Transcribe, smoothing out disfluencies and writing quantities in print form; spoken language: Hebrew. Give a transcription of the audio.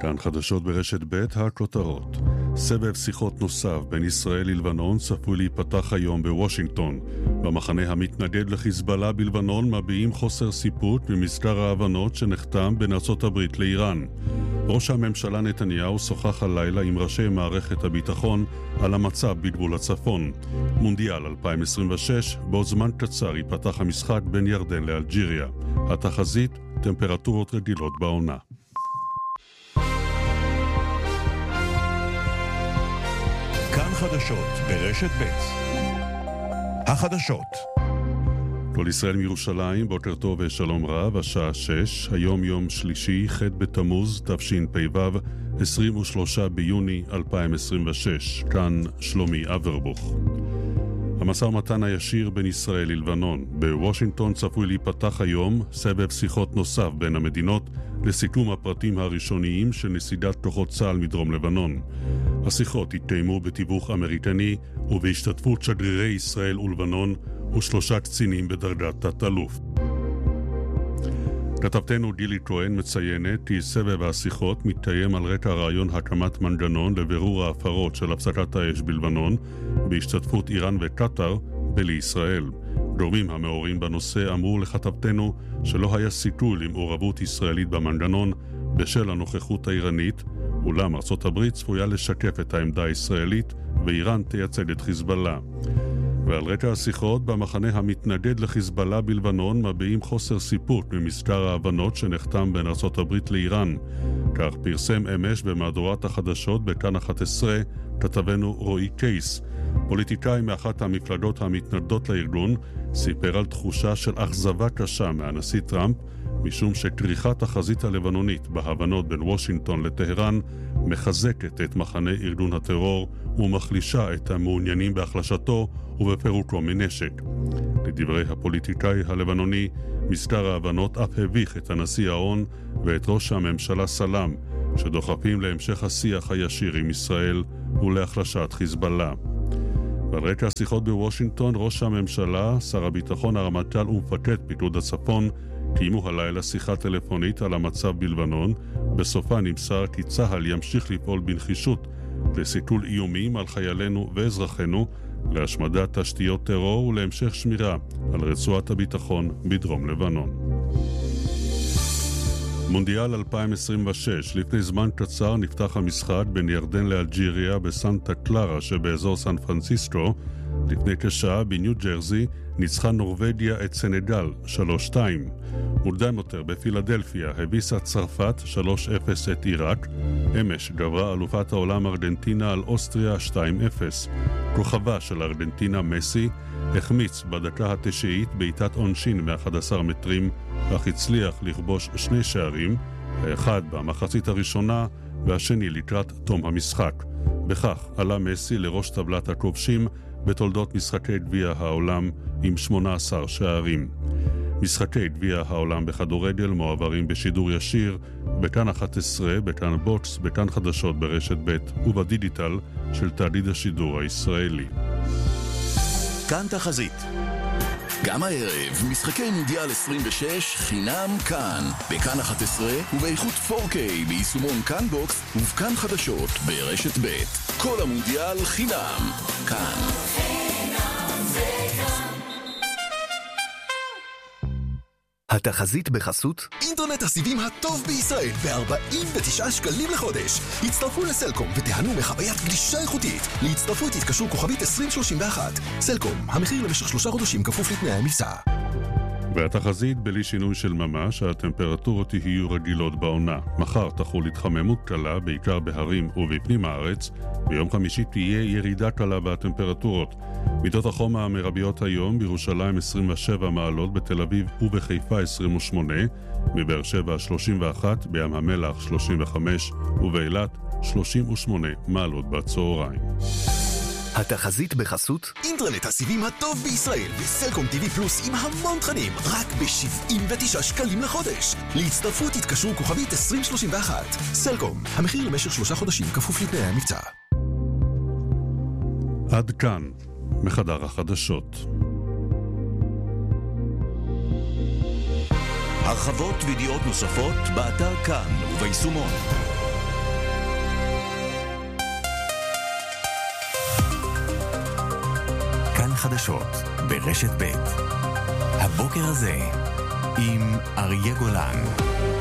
כאן חדשות ברשת ב' הכותרות. סבב שיחות נוסף בין ישראל ללבנון צפוי להיפתח היום בוושינגטון. במחנה המתנגד לחיזבאללה בלבנון מביעים חוסר סיפוק ממזכר ההבנות שנחתם בין ארצות הברית לאיראן. ראש הממשלה נתניהו שוחח הלילה עם ראשי מערכת הביטחון על המצב בגבול הצפון. מונדיאל 2026, בעוד זמן קצר ייפתח המשחק בין ירדן לאלג'יריה. התחזית, טמפרטורות רגילות בעונה. כאן חדשות ברשת ב'. החדשות. כל ישראל מירושלים, בוקר טוב ושלום רב, השעה 6, היום יום שלישי, ח' בתמוז, תשפ"ו, 23 ביוני 2026. כאן שלומי אברבוך. המשא ומתן הישיר בין ישראל ללבנון. בוושינגטון צפוי להיפתח היום סבב שיחות נוסף בין המדינות לסיכום הפרטים הראשוניים של נסידת כוחות צה"ל מדרום לבנון. השיחות יתקיימו בתיווך אמריקני ובהשתתפות שגרירי ישראל ולבנון ושלושה קצינים בדרגת תת-אלוף. כתבתנו גילי כהן מציינת כי סבב השיחות מתקיים על רקע רעיון הקמת מנגנון לבירור ההפרות של הפסקת האש בלבנון בהשתתפות איראן וקטר ולישראל. גורמים המעורים בנושא אמרו לכתבתנו שלא היה סיכוי למעורבות ישראלית במנגנון בשל הנוכחות האיראנית, אולם ארצות הברית צפויה לשקף את העמדה הישראלית ואיראן תייצג את חיזבאללה. ועל רקע השיחות במחנה המתנגד לחיזבאללה בלבנון מביעים חוסר סיפוק ממזכר ההבנות שנחתם בין ארצות הברית לאיראן. כך פרסם אמש במהדורת החדשות בכאן 11 כתבנו רועי קייס. פוליטיקאי מאחת המפלגות המתנגדות לארגון סיפר על תחושה של אכזבה קשה מהנשיא טראמפ משום שכריכת החזית הלבנונית בהבנות בין וושינגטון לטהרן מחזקת את מחנה ארגון הטרור ומחלישה את המעוניינים בהחלשתו ובפירוקו מנשק. לדברי הפוליטיקאי הלבנוני, מזכר ההבנות אף הביך את הנשיא האון ואת ראש הממשלה סלאם, שדוחפים להמשך השיח הישיר עם ישראל ולהחלשת חיזבאללה. ועל רקע השיחות בוושינגטון, ראש הממשלה, שר הביטחון, הרמטכ"ל ומפקד פיקוד הצפון קיימו הלילה שיחה טלפונית על המצב בלבנון. בסופה נמסר כי צה"ל ימשיך לפעול בנחישות לסיכול איומים על חיילינו ואזרחינו, להשמדת תשתיות טרור ולהמשך שמירה על רצועת הביטחון בדרום לבנון. מונדיאל 2026, לפני זמן קצר נפתח המשחק בין ירדן לאלג'יריה בסנטה קלרה שבאזור סן פרנסיסקו. לפני כשעה בניו ג'רזי ניצחה נורווגיה את סנגל 3-2. מוקדם יותר בפילדלפיה הביסה צרפת 3-0 את עיראק. אמש גברה אלופת העולם ארגנטינה על אוסטריה 2-0. כוכבה של ארגנטינה מסי החמיץ בדקה התשעית בעיטת עונשין מ-11 מטרים, אך הצליח לכבוש שני שערים, האחד במחצית הראשונה והשני לקראת תום המשחק. בכך עלה מסי לראש טבלת הכובשים בתולדות משחקי גביע העולם עם 18 שערים. משחקי גביע העולם בכדורגל מועברים בשידור ישיר בכאן 11, בכאן בוקס, בכאן חדשות ברשת ב' ובדיגיטל של תאגיד השידור הישראלי. כאן תחזית. גם הערב, משחקי מונדיאל 26 חינם כאן, בכאן 11 ובאיכות 4K ביישומון כאן בוקס ובכאן חדשות ברשת ב'. כל המונדיאל חינם כאן. התחזית בחסות אינטרנט הסיבים הטוב בישראל ב-49 שקלים לחודש. הצטרפו לסלקום ותיהנו מחוויית גלישה איכותית. להצטרפות תתקשרו כוכבית 2031. סלקום, המחיר למשך 3 חודשים כפוף לתנאי המבצע. והתחזית בלי שינוי של ממש, הטמפרטורות יהיו רגילות בעונה. מחר תחול התחממות קלה, בעיקר בהרים ובפנים הארץ. ביום חמישי תהיה ירידה קלה בטמפרטורות. מידות החום המרביות היום בירושלים 27 מעלות, בתל אביב ובחיפה 28, מבאר שבע 31, בים המלח 35 ובאילת 38 מעלות בצהריים. התחזית בחסות אינטרנט הסיבים הטוב בישראל וסלקום TV פלוס עם המון תכנים רק ב-79 שקלים לחודש. להצטרפות תתקשרו כוכבית 2031. סלקום, המחיר למשך 3 חודשים כפוף לתנאי המבצע. עד כאן מחדר החדשות. הרחבות וידיעות נוספות באתר כאן וביישומון. החדשות ברשת ב'. הבוקר הזה עם אריה גולן.